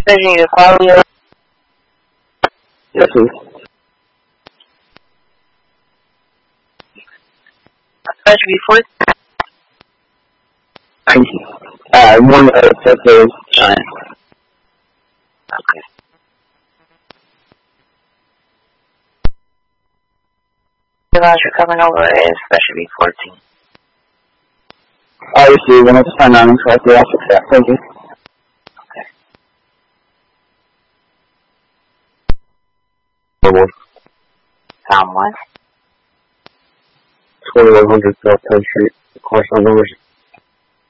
Special to Claudio. Yes, please. Special before. Thank you. One Texas Giant. Okay. You're coming over as Specialty 14. I received 159 correctly. I'll fix that. Thank you. Okay. Tom 1. 2100 South 10th Street. Of course, my number's